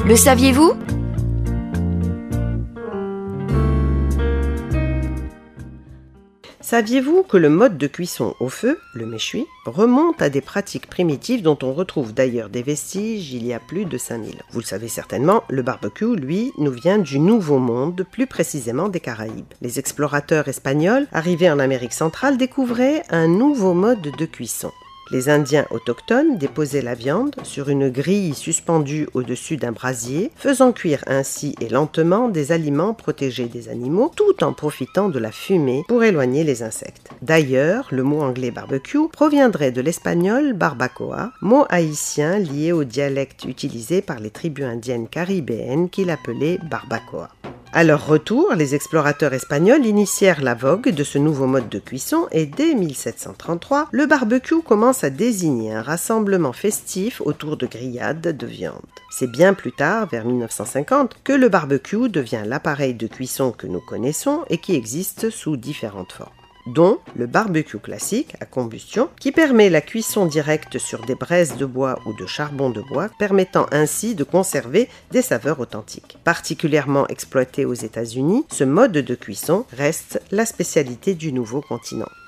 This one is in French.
Le saviez-vous ? Saviez-vous que le mode de cuisson au feu, le méchoui, remonte à des pratiques primitives dont on retrouve d'ailleurs des vestiges il y a plus de 5000 ans. Vous le savez certainement, le barbecue, lui, nous vient du Nouveau Monde, plus précisément des Caraïbes. Les explorateurs espagnols, arrivés en Amérique centrale, découvraient un nouveau mode de cuisson. Les Indiens autochtones déposaient la viande sur une grille suspendue au-dessus d'un brasier, faisant cuire ainsi et lentement des aliments protégés des animaux, tout en profitant de la fumée pour éloigner les insectes. D'ailleurs, le mot anglais barbecue proviendrait de l'espagnol barbacoa, mot haïtien lié au dialecte utilisé par les tribus indiennes caribéennes qui l'appelaient barbacoa. À leur retour, les explorateurs espagnols initièrent la vogue de ce nouveau mode de cuisson et dès 1733, le barbecue commence à désigner un rassemblement festif autour de grillades de viande. C'est bien plus tard, vers 1950, que le barbecue devient l'appareil de cuisson que nous connaissons et qui existe sous différentes formes, dont le barbecue classique à combustion qui permet la cuisson directe sur des braises de bois ou de charbon de bois, permettant ainsi de conserver des saveurs authentiques. Particulièrement exploité aux États-Unis, ce mode de cuisson reste la spécialité du nouveau continent.